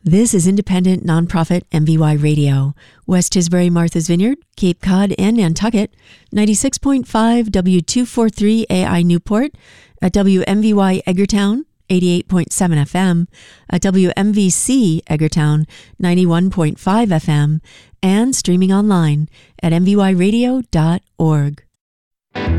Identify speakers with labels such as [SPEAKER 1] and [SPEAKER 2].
[SPEAKER 1] This is independent nonprofit MVY Radio, West Tisbury, Martha's Vineyard, Cape Cod, and Nantucket, 96.5 W243 AI Newport, at WMVY Edgartown, 88.7 FM, at WMVC Edgartown, 91.5 FM, and streaming online at mvyradio.org.